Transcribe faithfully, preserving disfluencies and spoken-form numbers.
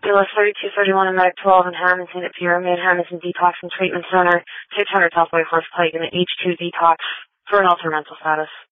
Ambulance thirty-two thirty-one and Medic twelve in Hamilton at Pyramid Hamilton Detox and Treatment Center, six hundred Southway Horse Pike in the H two Detox for an altered mental status.